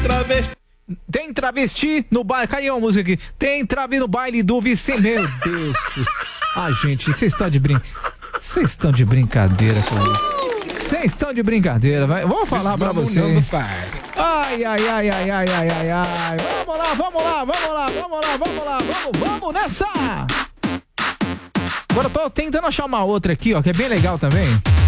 Tem travesti no baile. Caiu a música aqui. Tem travesti no baile do Vicente. Meu Deus. Ah, gente, vocês estão de brincadeira com isso. Vocês estão de brincadeira, vai. Vou falar pra você. Ai. Vamos nessa. Agora eu tô tentando achar uma outra aqui, ó, que é bem legal também.